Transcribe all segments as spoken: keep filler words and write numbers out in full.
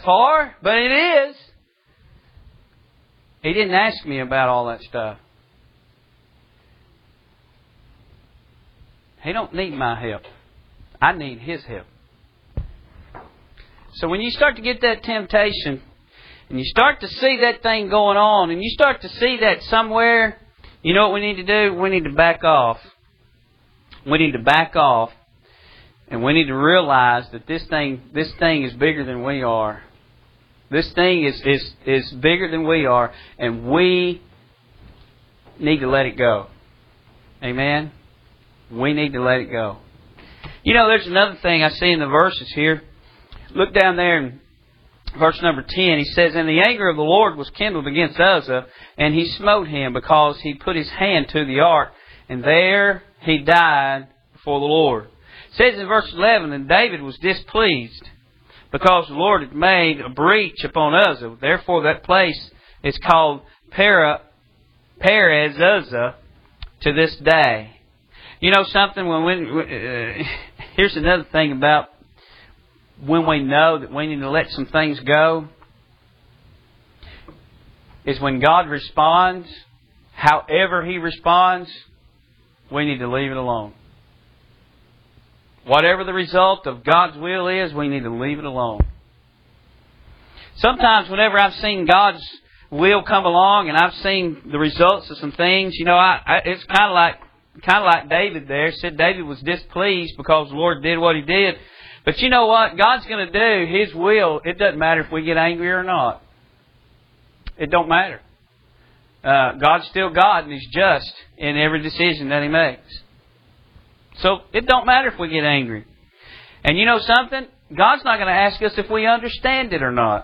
that far, but it is. He didn't ask me about all that stuff. He don't need my help. I need His help. So when you start to get that temptation, and you start to see that thing going on, and you start to see that somewhere, you know what we need to do? We need to back off. We need to back off. And we need to realize that this thing, this thing is bigger than we are. This thing is, is, is bigger than we are. And we need to let it go. Amen? We need to let it go. You know, there's another thing I see in the verses here. Look down there in verse number ten. He says, "And the anger of the Lord was kindled against Uzzah, and he smote him, because he put his hand to the ark, and there he died before the Lord." It says in verse eleven, "And David was displeased, because the Lord had made a breach upon Uzzah. Therefore that place is called Perez Uzzah to this day." You know something? When we, uh, here's another thing about when we know that we need to let some things go, is when God responds, however He responds, we need to leave it alone. Whatever the result of God's will is, we need to leave it alone. Sometimes whenever I've seen God's will come along and I've seen the results of some things, you know, I, I, it's kind of like kind of like David there. It said David was displeased because the Lord did what He did. But you know what? God's going to do His will. It doesn't matter if we get angry or not. It don't matter. Uh, God's still God, and He's just in every decision that He makes. So it don't matter if we get angry. And you know something? God's not going to ask us if we understand it or not.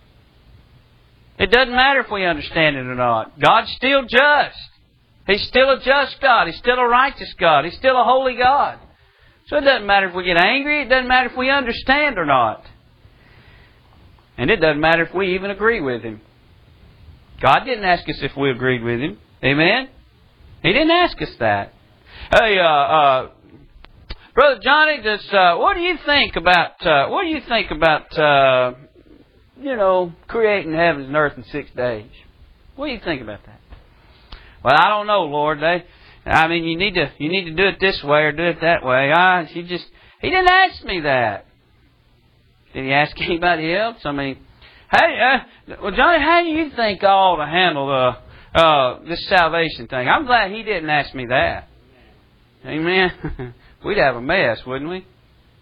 It doesn't matter if we understand it or not. God's still just. He's still a just God. He's still a righteous God. He's still a holy God. So it doesn't matter if we get angry. It doesn't matter if we understand or not. And it doesn't matter if we even agree with Him. God didn't ask us if we agreed with Him. Amen? He didn't ask us that. Hey, uh, uh, Brother Johnny, does, uh, what do you think about, uh, what do you think about, uh, you know, creating heavens and earth in six days? What do you think about that? Well, I don't know, Lord. They, I mean, you need to, you need to do it this way or do it that way. I, he just, He didn't ask me that. Did He ask anybody else? I mean, hey, uh, well, Johnny, how do you think I ought to handle the, uh, this salvation thing? I'm glad He didn't ask me that. Amen. We'd have a mess, wouldn't we?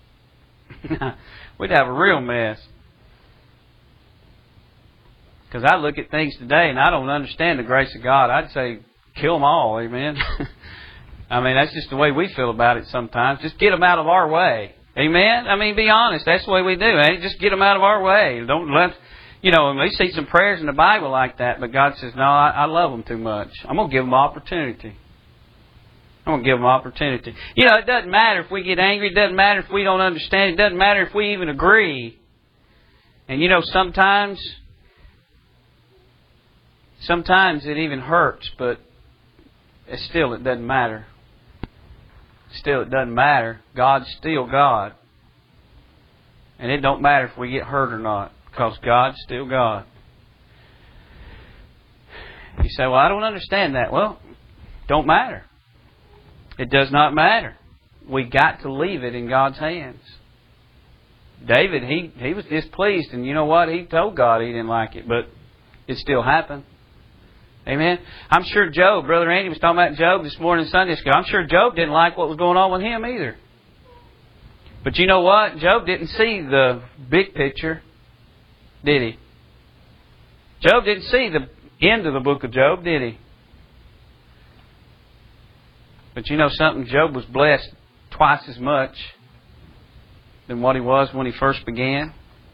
We'd have a real mess. Because I look at things today and I don't understand the grace of God. I'd say, kill them all. Amen. I mean, that's just the way we feel about it sometimes. Just get them out of our way. Amen. I mean, be honest. That's the way we do. Eh? Just get them out of our way. Don't let, you know, we see some prayers in the Bible like that, but God says, no, I, I love them too much. I'm going to give them opportunity. I'm going to give them opportunity. You know, it doesn't matter if we get angry. It doesn't matter if we don't understand. It doesn't matter if we even agree. And you know, sometimes, sometimes it even hurts, but it's still, it doesn't matter. Still, it doesn't matter. God's still God. And it don't matter if we get hurt or not, because God's still God. You say, well, I don't understand that. Well, don't matter. It does not matter. We got to leave it in God's hands. David, he, he was displeased, and you know what? He told God he didn't like it, but it still happened. Amen. I'm sure Job, Brother Andy was talking about Job this morning in Sunday school. I'm sure Job didn't like what was going on with him either. But you know what? Job didn't see the big picture, did he? Job didn't see the end of the book of Job, did he? But you know something? Job was blessed twice as much than what he was when he first began.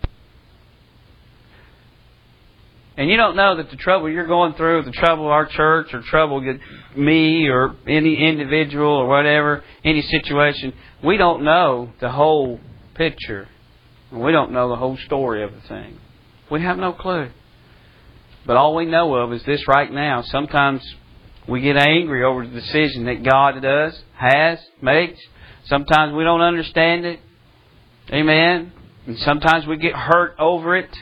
And you don't know that the trouble you're going through, the trouble of our church, or trouble with me, or any individual, or whatever, any situation, we don't know the whole picture. We don't know the whole story of the thing. We have no clue. But all we know of is this right now. Sometimes we get angry over the decision that God does, has, makes. Sometimes we don't understand it. Amen. And sometimes we get hurt over it.